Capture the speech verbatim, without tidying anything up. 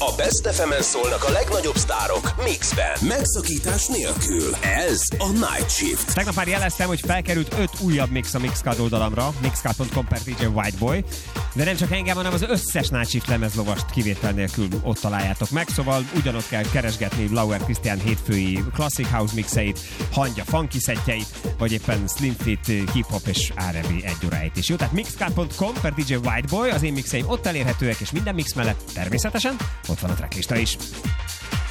A Best ef emen szólnak a legnagyobb sztárok mixben. Megszakítás nélkül. Ez a Night Shift. Tegnap már jeleztem, hogy felkerült öt újabb mix a Mixcloud oldalamra, mixcloud pont com per dé jé Whiteboy, de nem csak engem, hanem az összes Night Shift lemezlovast kivétel nélkül ott találjátok meg, szóval ugyanott kell keresgetni Lauer Krisztián hétfői Classic House mixeit, Hangya funky szettjeit, vagy éppen Slim Fit hip-hop és er and bé egy óráit is. Jó, tehát mixcloud pont com per dé jé Whiteboy, az én mixeim ott elérhetőek, és minden mix mellett természetesen ott van a tracklista is.